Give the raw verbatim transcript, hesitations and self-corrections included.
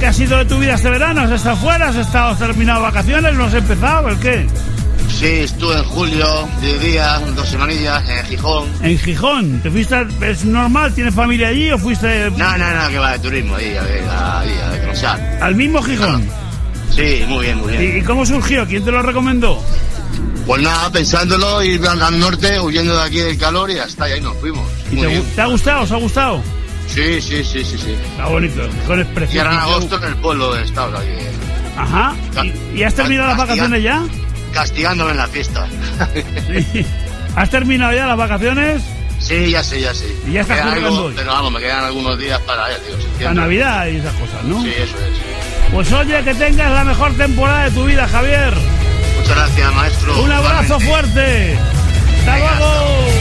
ha sido de tu vida este verano? ¿Has estado fuera? ¿Has estado, has terminado vacaciones? ¿No has empezado? ¿El qué? Sí, estuve en julio, diez días, dos semanillas, en Gijón. ¿En Gijón? ¿Te fuiste? ¿Es normal? ¿Tienes familia allí o fuiste...? No, no, no, que va de turismo ahí, a ver, ahí, a descansar. ¿Al mismo Gijón? No. Sí, muy bien, muy bien. ¿Y, ¿Y cómo surgió? ¿Quién te lo recomendó? Pues nada, pensándolo, ir al norte, huyendo de aquí del calor y hasta ahí nos fuimos. ¿Y te, te ha gustado? ¿Os ha gustado? Sí, sí, sí, sí, sí. Está bonito, Gijón es precioso. Y ahora en agosto en el pueblo de Estados aquí. Ajá. ¿Y, ¿Y has terminado las vacaciones ya? Castigándome en la fiesta. Sí. ¿Has terminado ya las vacaciones? Sí, ya sé, ya sé. Y ya estás currando hoy. Pero vamos, me quedan algunos días para, ya digo, la Navidad y esas cosas, ¿no? Sí, eso es. Pues oye, que tengas la mejor temporada de tu vida, Javier. Muchas gracias, maestro. Un abrazo fuerte. ¡Hasta luego!